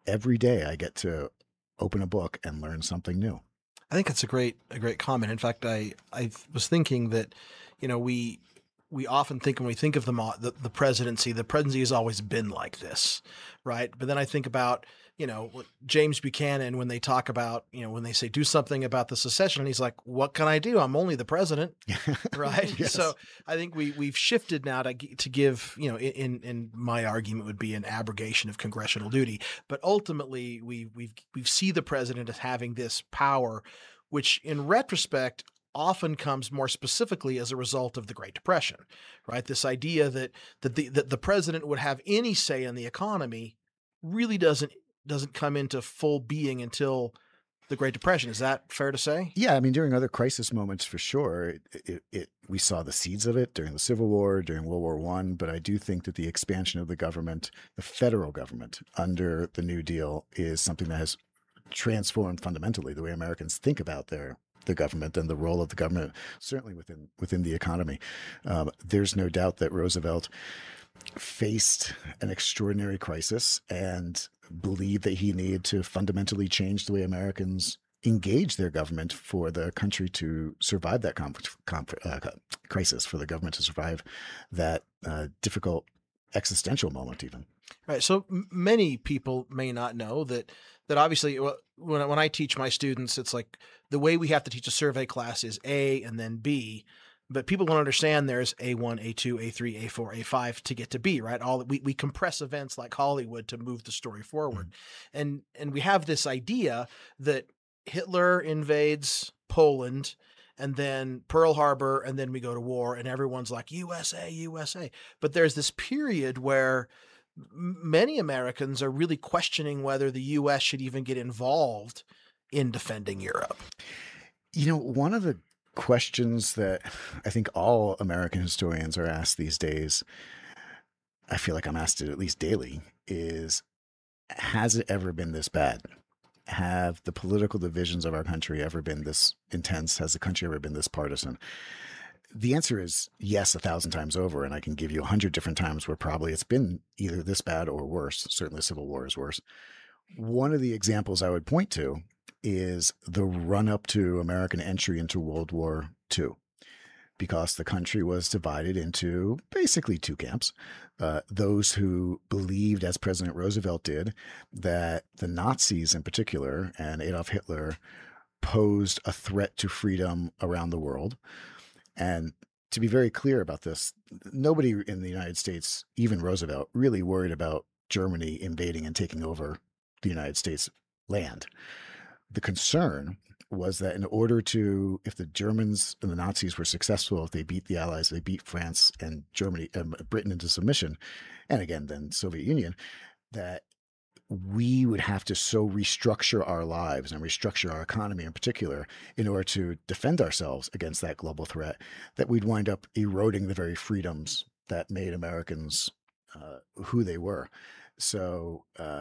every day I get to open a book and learn something new. I think that's a great comment. In fact, I was thinking that, we often think when we think of the presidency has always been like this, right? But then I think about, James Buchanan, when they talk about, when they say do something about the secession, and he's like, what can I do? I'm only the president, right? Yes. So I think we've shifted now to give, in my argument would be an abrogation of congressional duty, but ultimately we see the president as having this power, which in retrospect often comes more specifically as a result of the Great Depression, right? This idea that the president would have any say in the economy really doesn't come into full being until the Great Depression. Is that fair to say? Yeah, I mean, during other crisis moments, for sure, we saw the seeds of it during the Civil War, during World War I. But I do think that the expansion of the government, the federal government, under the New Deal, is something that has transformed fundamentally the way Americans think about the government and the role of the government, certainly within the economy. There's no doubt that Roosevelt faced an extraordinary crisis and believed that he needed to fundamentally change the way Americans engage their government for the country to survive that crisis, for the government to survive that difficult existential moment even. Right. So many people may not know that obviously when I teach my students, it's like the way we have to teach a survey class is A and then B. But people don't understand there's A1, A2, A3, A4, A5 to get to B, right? We compress events like Hollywood to move the story forward. Mm-hmm. And we have this idea that Hitler invades Poland and then Pearl Harbor, and then we go to war and everyone's like, USA, USA. But there's this period where many Americans are really questioning whether the U.S. should even get involved in defending Europe. One of the questions that I think all American historians are asked these days, I feel like I'm asked it at least daily, is, has it ever been this bad? Have the political divisions of our country ever been this intense? Has the country ever been this partisan? The answer is yes, 1,000 times over. And I can give you 100 different times where probably it's been either this bad or worse. Certainly Civil War is worse. One of the examples I would point to is the run up to American entry into World War II, because the country was divided into basically two camps. Those who believed, as President Roosevelt did, that the Nazis in particular and Adolf Hitler posed a threat to freedom around the world. And to be very clear about this, nobody in the United States, even Roosevelt, really worried about Germany invading and taking over the United States land. The concern was that in order to, if the Germans and the Nazis were successful, if they beat the Allies, they beat France and Germany, Britain into submission, and again, then Soviet Union, that we would have to so restructure our lives and restructure our economy in particular in order to defend ourselves against that global threat, that we'd wind up eroding the very freedoms that made Americans who they were. So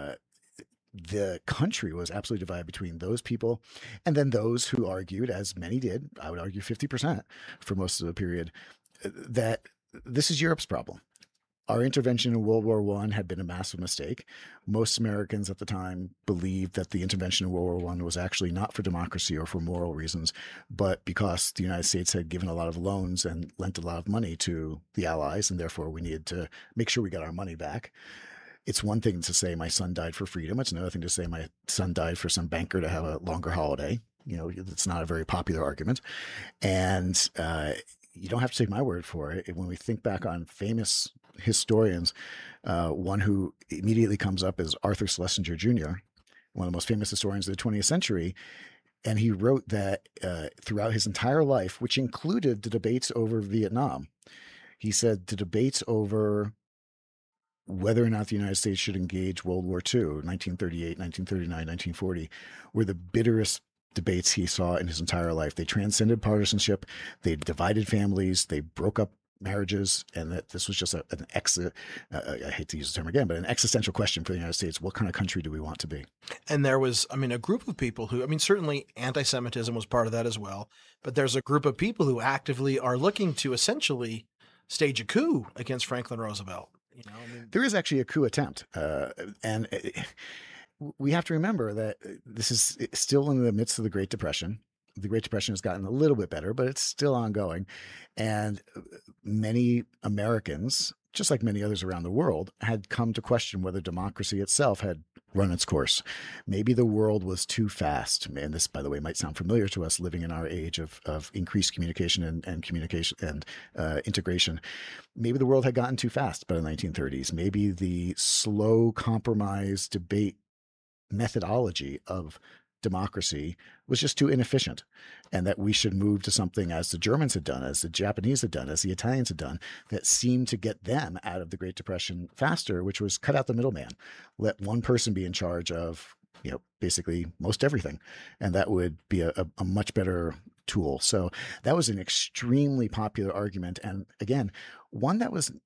the country was absolutely divided between those people and then those who argued, as many did, I would argue 50% for most of the period, that this is Europe's problem. Our intervention in World War I had been a massive mistake. Most Americans at the time believed that the intervention in World War I was actually not for democracy or for moral reasons, but because the United States had given a lot of loans and lent a lot of money to the Allies, and therefore we needed to make sure we got our money back. It's one thing to say my son died for freedom. It's another thing to say my son died for some banker to have a longer holiday. It's not a very popular argument. And you don't have to take my word for it. When we think back on famous historians, one who immediately comes up is Arthur Schlesinger Jr., one of the most famous historians of the 20th century. And he wrote that throughout his entire life, which included the debates over Vietnam, he said the debates over whether or not the United States should engage World War II, 1938, 1939, 1940, were the bitterest debates he saw in his entire life. They transcended partisanship. They divided families. They broke up marriages. And that this was just I hate to use the term again, but an existential question for the United States. What kind of country do we want to be? And there was, a group of people who, certainly anti-Semitism was part of that as well. But there's a group of people who actively are looking to essentially stage a coup against Franklin Roosevelt. There is actually a coup attempt. And we have to remember that this is still in the midst of the Great Depression. The Great Depression has gotten a little bit better, but it's still ongoing. And many Americans, just like many others around the world, had come to question whether democracy itself had run its course. Maybe the world was too fast. And this, by the way, might sound familiar to us living in our age of increased communication and communication and integration. Maybe the world had gotten too fast by the 1930s. Maybe the slow compromise debate methodology of democracy was just too inefficient, and that we should move to something as the Germans had done, as the Japanese had done, as the Italians had done, that seemed to get them out of the Great Depression faster, which was cut out the middleman, let one person be in charge of, basically most everything. And that would be a much better tool. So that was an extremely popular argument. And again, one that was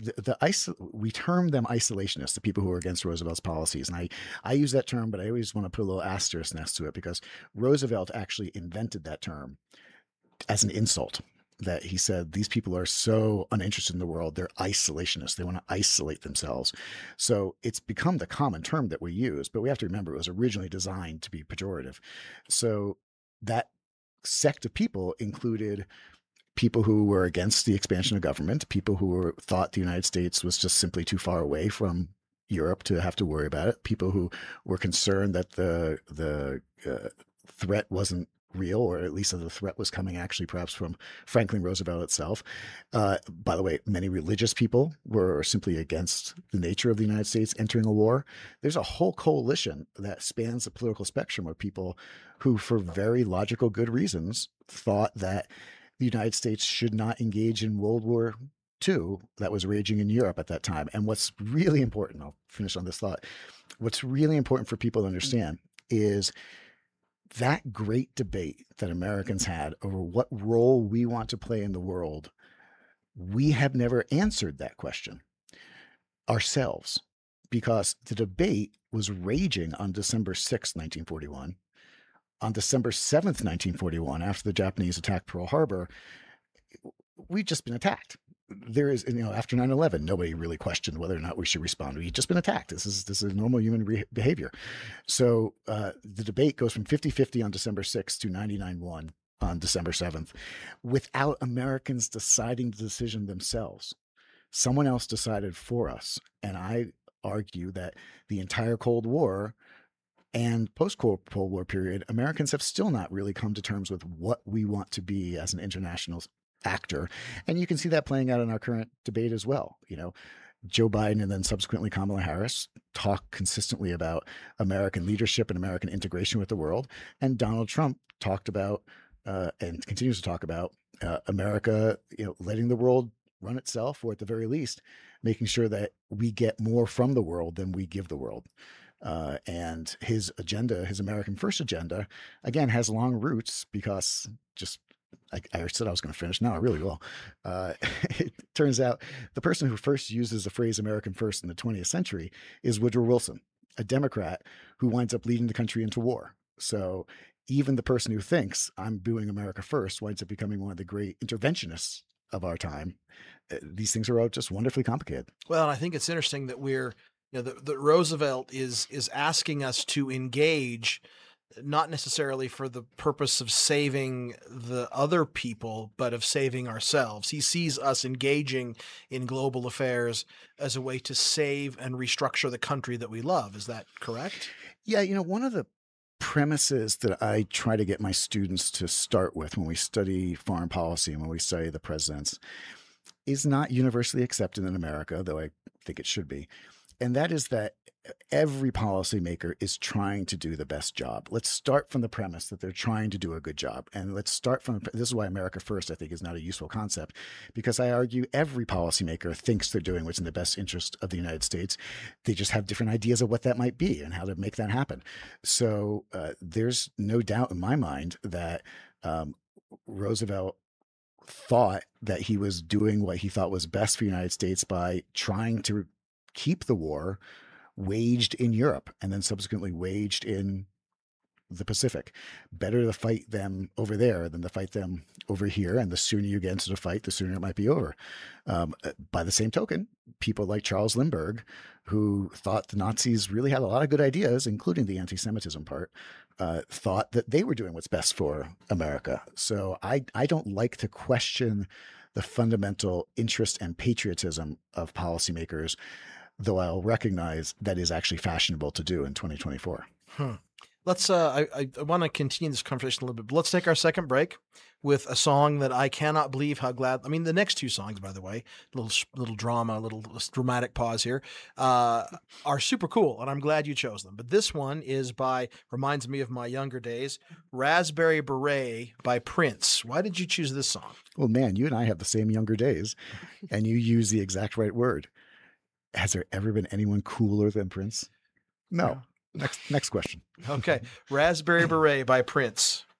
we termed them isolationists, the people who were against Roosevelt's policies. And I use that term, but I always want to put a little asterisk next to it, because Roosevelt actually invented that term as an insult. That he said, these people are so uninterested in the world, they're isolationists. They want to isolate themselves. So it's become the common term that we use, but we have to remember it was originally designed to be pejorative. So that sect of people included people who were against the expansion of government, people who thought the United States was just simply too far away from Europe to have to worry about it, people who were concerned that the threat wasn't real, or at least that the threat was coming actually perhaps from Franklin Roosevelt itself. By the way, many religious people were simply against the nature of the United States entering a war. There's a whole coalition that spans the political spectrum of people who, for very logical, good reasons, thought that the United States should not engage in World War II that was raging in Europe at that time. And what's really important, I'll finish on this thought, what's really important for people to understand is that great debate that Americans had over what role we want to play in the world, we have never answered that question ourselves, because the debate was raging on December 6, 1941. On December 7th, 1941, after the Japanese attacked Pearl Harbor, we'd just been attacked. There is, after 9/11, nobody really questioned whether or not we should respond. We'd just been attacked. This is normal human behavior. So the debate goes from 50-50 on December 6th to 99-1 on December 7th, without Americans deciding the decision themselves. Someone else decided for us. And I argue that the entire Cold War and post-Cold War period, Americans have still not really come to terms with what we want to be as an international actor. And you can see that playing out in our current debate as well. Joe Biden and then subsequently Kamala Harris talk consistently about American leadership and American integration with the world. And Donald Trump talked about and continues to talk about America, letting the world run itself, or at the very least, making sure that we get more from the world than we give the world. And his agenda, his American First agenda, again, has long roots, because I said I was going to finish. Now I really will. It turns out the person who first uses the phrase American First in the 20th century is Woodrow Wilson, a Democrat who winds up leading the country into war. So even the person who thinks I'm doing America First winds up becoming one of the great interventionists of our time. These things are all just wonderfully complicated. Well, and I think it's interesting that that Roosevelt is asking us to engage, not necessarily for the purpose of saving the other people, but of saving ourselves. He sees us engaging in global affairs as a way to save and restructure the country that we love. Is that correct? Yeah. One of the premises that I try to get my students to start with when we study foreign policy and when we study the presidents is not universally accepted in America, though I think it should be. And that is that every policymaker is trying to do the best job. Let's start from the premise that they're trying to do a good job. And let's start from, this is why America First, I think, is not a useful concept, because I argue every policymaker thinks they're doing what's in the best interest of the United States. They just have different ideas of what that might be and how to make that happen. So there's no doubt in my mind that Roosevelt thought that he was doing what he thought was best for the United States by trying to keep the war waged in Europe and then subsequently waged in the Pacific. Better to fight them over there than to fight them over here. And the sooner you get into the fight, the sooner it might be over. By the same token, people like Charles Lindbergh, who thought the Nazis really had a lot of good ideas, including the anti-Semitism part, thought that they were doing what's best for America. So I don't like to question the fundamental interest and patriotism of policymakers, though I'll recognize that is actually fashionable to do in 2024. Let's. I want to continue this conversation a little bit, but let's take our second break with a song that I cannot believe how glad. I mean, the next two songs, by the way, little drama, little dramatic pause here, are super cool, and I'm glad you chose them. But this one reminds me of my younger days. "Raspberry Beret" by Prince. Why did you choose this song? Well, man, you and I have the same younger days, and you use the exact right word. Has there ever been anyone cooler than Prince? No. Next question. Okay. "Raspberry Beret" by Prince.